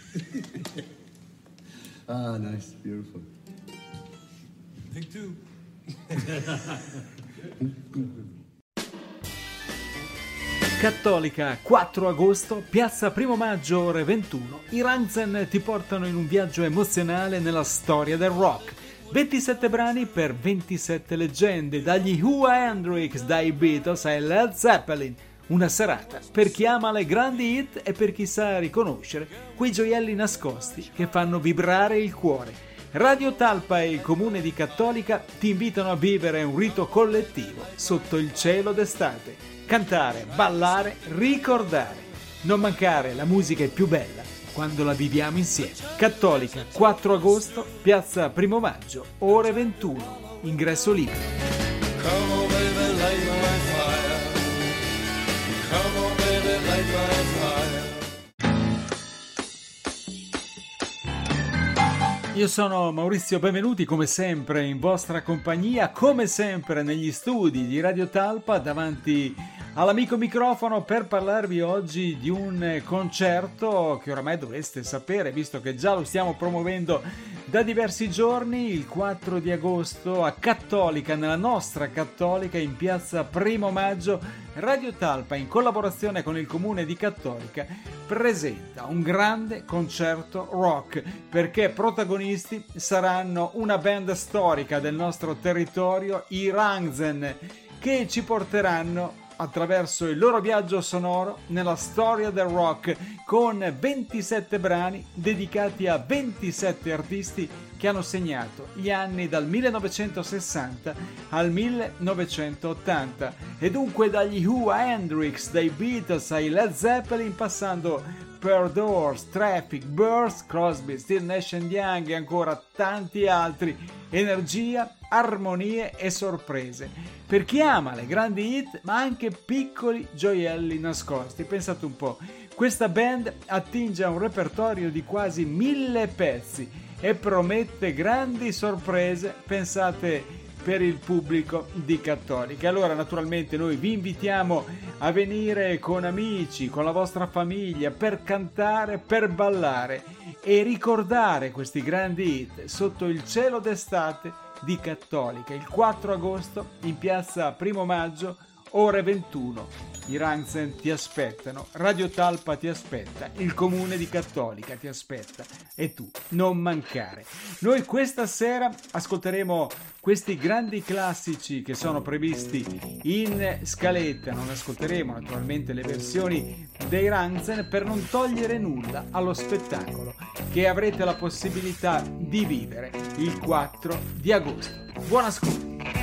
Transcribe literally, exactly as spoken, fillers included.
Ah, nice, beautiful. Take two. Cattolica, quattro agosto, piazza Primo Maggio, ore ventuno. I Rammstein ti portano in un viaggio emozionale nella storia del rock. ventisette brani per ventisette leggende, dagli Who a Hendrix, dai Beatles ai Led Zeppelin. Una serata per chi ama le grandi hit e per chi sa riconoscere quei gioielli nascosti che fanno vibrare il cuore. Radio Talpa e il Comune di Cattolica ti invitano a vivere un rito collettivo sotto il cielo d'estate. Cantare, ballare, ricordare. Non mancare, la musica è più bella quando la viviamo insieme. Cattolica, quattro agosto, piazza Primo Maggio, ore ventuno. Ingresso libero. Come on, baby, light my fire. Come on, baby, light my fire. Io sono Maurizio Benvenuti, come sempre in vostra compagnia, come sempre negli studi di Radio Talpa, davanti all'amico microfono per parlarvi oggi di un concerto che oramai dovreste sapere, visto che già lo stiamo promuovendo da diversi giorni. Il quattro di agosto a Cattolica, nella nostra Cattolica, in piazza Primo Maggio, Radio Talpa, in collaborazione con il Comune di Cattolica, presenta un grande concerto rock, perché protagonisti saranno una band storica del nostro territorio, i Rammstein, che ci porteranno attraverso il loro viaggio sonoro nella storia del rock, con ventisette brani dedicati a ventisette artisti che hanno segnato gli anni dal millenovecentosessanta al millenovecentottanta, e dunque dagli Who a Hendrix, dai Beatles ai Led Zeppelin, passando per Doors, Traffic, Birds, Crosby, Still Nash and Young e ancora tanti altri. Energia, armonie e sorprese per chi ama le grandi hit, ma anche piccoli gioielli nascosti. Pensate un po', questa band attinge a un repertorio di quasi mille pezzi e promette grandi sorprese, pensate, per il pubblico di Cattolica. Allora, naturalmente, noi vi invitiamo a venire con amici, con la vostra famiglia, per cantare, per ballare e ricordare questi grandi hit sotto il cielo d'estate di Cattolica, il quattro agosto in piazza Primo Maggio, ore ventuno. I Rammstein ti aspettano, Radio Talpa ti aspetta, il Comune di Cattolica ti aspetta, e tu non mancare. Noi questa sera ascolteremo questi grandi classici che sono previsti in scaletta. Non ascolteremo naturalmente le versioni dei Rammstein per non togliere nulla allo spettacolo che avrete la possibilità di vivere il quattro di agosto. Buon ascolto.